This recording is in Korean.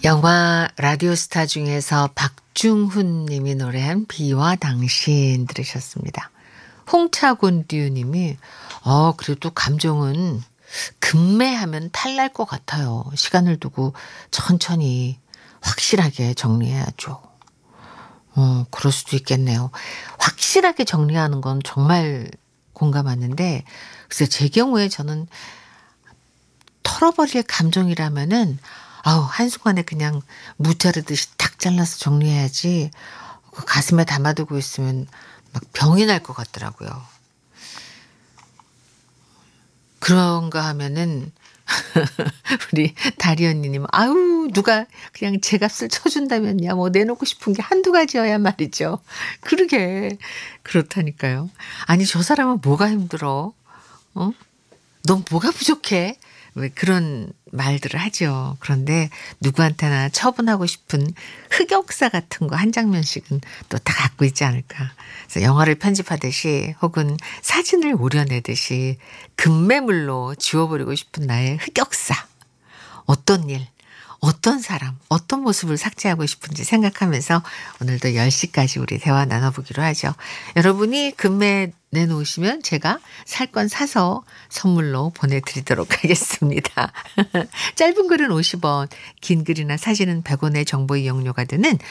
영화 라디오스타 중에서 박중훈 님이 노래한 비와 당신 들으셨습니다. 홍차곤듀 님이 그래도 감정은 급매하면 탈날 것 같아요. 시간을 두고 천천히 확실하게 정리해야죠. 그럴 수도 있겠네요. 확실하게 정리하는 건 정말 공감하는데 글쎄 제 경우에 저는 털어버릴 감정이라면은 한순간에 그냥 무 자르듯이 탁 잘라서 정리해야지 그 가슴에 담아두고 있으면 막 병이 날 것 같더라고요. 그런가 하면은 우리 다리 언니님 누가 그냥 제값을 쳐준다면야 뭐 내놓고 싶은 게 한두 가지여야 말이죠. 그러게 그렇다니까요. 아니 저 사람은 뭐가 힘들어? 어? 넌 뭐가 부족해? 왜 그런 말들을 하죠. 그런데 누구한테나 처분하고 싶은 흑역사 같은 거 한 장면씩은 또 다 갖고 있지 않을까. 그래서 영화를 편집하듯이 혹은 사진을 오려내듯이 급매물로 지워버리고 싶은 나의 흑역사. 어떤 일, 어떤 사람, 어떤 모습을 삭제하고 싶은지 생각하면서 오늘도 10시까지 우리 대화 나눠보기로 하죠. 여러분이 금매 내놓으시면 제가 살 건 사서 선물로 보내드리도록 하겠습니다. 짧은 글은 50원, 긴 글이나 사진은 100원의 정보 이용료가 드는